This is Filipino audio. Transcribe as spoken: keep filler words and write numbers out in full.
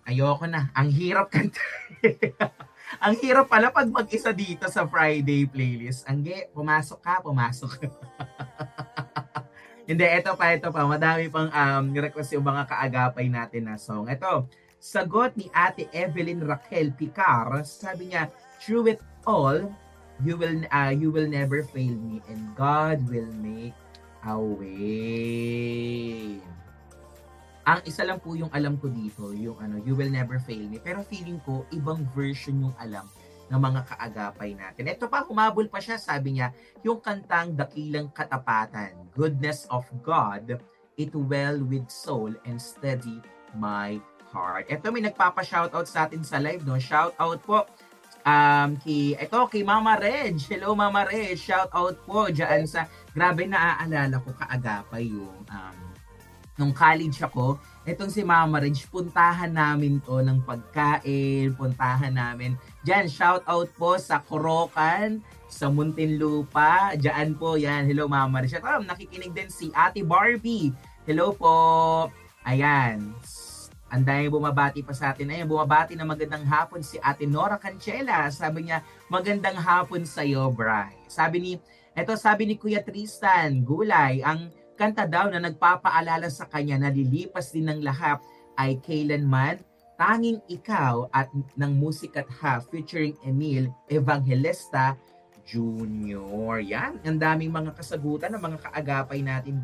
Ayoko na, ang hirap kanta ang hirap pala 'pag mag-isa dito sa Friday playlist. Angge, pumasok ka, pumasok ka. Hindi, eto pa, eto pa, madami pang, um, request yung mga kaagapay natin na song. Eto, sagot ni Ate Evelyn Raquel Picar, sabi niya, "Through it all, you will uh, you will never fail me and God will make a way." Ang isa lang po yung alam ko dito, yung ano, "You will never fail me." Pero feeling ko, ibang version yung alam ng mga kaagapay natin. Ito pa, humabol pa siya, sabi niya, yung kantang Dakilang Katapatan, "Goodness of God, it well with soul and steady my heart." Ito, may nagpapa-shoutout sa atin sa live, no? Shoutout po um, kay, ito, kay Mama Reg. Hello, Mama Reg. Shoutout po dyan sa, grabe naaalala ko kaagapay yung um, nung college ako, itong si Mama Reg, puntahan namin to ng pagkain, puntahan namin. Diyan, shout out po sa Corocan, sa Muntinlupa. Diyan po, yan. Hello, Mama Reg. At um, nakikinig din si Ate Barbie. Hello po. Ayan. Ang dahil bumabati pa sa atin. Ayan, bumabati na magandang hapon si Ate Nora Cancela. Sabi niya, magandang hapon sa'yo, Bri. Sabi ni, eto sabi ni Kuya Tristan, Gulay, ang kanta daw na nagpapaalala sa kanya na lilipas din ng lahat ay Kailanman, Tanging Ikaw at ng Musik at Half featuring Emil Evangelista Junior Yan, ang daming mga kasagutan ng mga kaagapay natin